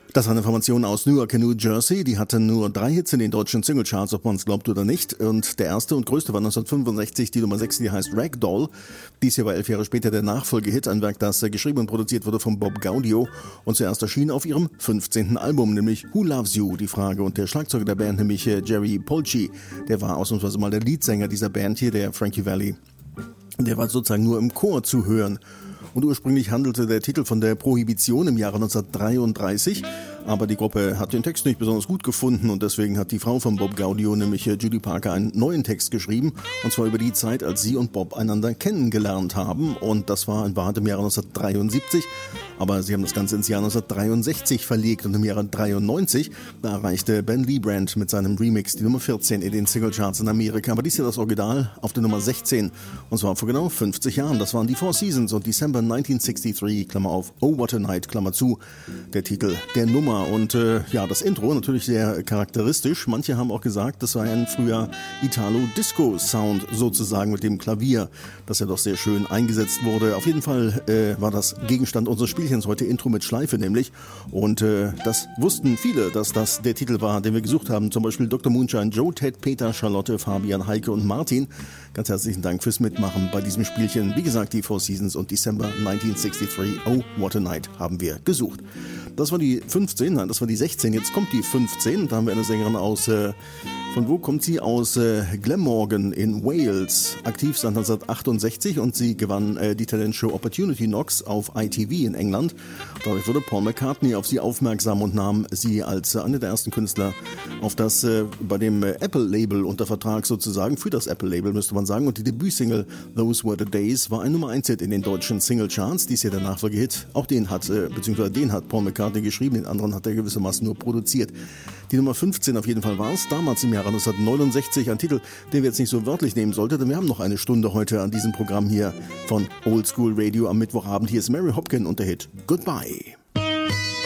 Das war eine Formation aus Newark, New Jersey. Die hatte nur 3 Hits in den deutschen Singlecharts, ob man es glaubt oder nicht. Und der erste und größte war 1965, die Nummer 6, die heißt Ragdoll. Dies hier war 11 Jahre später der Nachfolgehit, ein Werk, das geschrieben und produziert wurde von Bob Gaudio und zuerst erschien auf ihrem 15. Album, nämlich Who Loves You, die Frage. Und der Schlagzeuger der Band, nämlich Jerry Polci, der war ausnahmsweise mal der Leadsänger dieser Band hier, der Frankie Valli. Der war sozusagen nur im Chor zu hören. Und ursprünglich handelte der Titel von der Prohibition im Jahre 1933, aber die Gruppe hat den Text nicht besonders gut gefunden und deswegen hat die Frau von Bob Gaudio, nämlich Judy Parker, einen neuen Text geschrieben, und zwar über die Zeit, als sie und Bob einander kennengelernt haben, und das war in Wahrheit im Jahre 1973, aber sie haben das Ganze ins Jahr 1963 verlegt und im Jahre 1993, da erreichte Ben Liebrand mit seinem Remix die Nummer 14 in den Singlecharts in Amerika, aber dies hier das Original auf der Nummer 16, und zwar vor genau 50 Jahren. Das waren die Four Seasons und December 1963, Klammer auf, Oh What a Night, Klammer zu, der Titel der Nummer. Und ja, das Intro natürlich sehr charakteristisch. Manche haben auch gesagt, das sei ein früher Italo-Disco-Sound sozusagen mit dem Klavier, das ja doch sehr schön eingesetzt wurde. Auf jeden Fall war das Gegenstand unseres Spielchens heute, Intro mit Schleife nämlich. Und das wussten viele, dass das der Titel war, den wir gesucht haben. Zum Beispiel Dr. Moonshine, Joe, Ted, Peter, Charlotte, Fabian, Heike und Martin. Ganz herzlichen Dank fürs Mitmachen bei diesem Spielchen. Wie gesagt, die Four Seasons und December 1963, Oh What a Night, haben wir gesucht. Das war die 15, nein, das war die 16, jetzt kommt die 15. Da haben wir eine Sängerin aus, von wo kommt sie? Aus Glamorgan in Wales. Aktiv seit 1968 und sie gewann die Talentshow Opportunity Knocks auf ITV in England. Dadurch wurde Paul McCartney auf sie aufmerksam und nahm sie als eine der ersten Künstler auf das bei dem Apple-Label unter Vertrag sozusagen, für das Apple-Label müsste man sagen. Und die Debütsingle Those Were the Days war ein Nummer 1-Hit in den deutschen Singlecharts. Dies hier der Nachfolgehit. Auch den hat, beziehungsweise den hat Paul McCartney geschrieben, den anderen hat er gewissermaßen nur produziert. Die Nummer 15 auf jeden Fall war es, damals im Jahre 1969, ein Titel, den wir jetzt nicht so wörtlich nehmen sollten, denn wir haben noch eine Stunde heute an diesem Programm hier von Old School Radio am Mittwochabend. Hier ist Mary Hopkin und der Hit Goodbye.